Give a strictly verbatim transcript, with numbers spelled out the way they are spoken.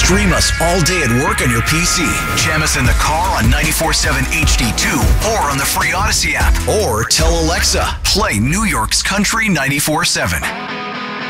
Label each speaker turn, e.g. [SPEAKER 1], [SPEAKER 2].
[SPEAKER 1] Stream us all day at work on your P C. Jam us in the car on ninety-four point seven H D two or on the free Odyssey app. Or tell Alexa, play New York's Country ninety-four point seven.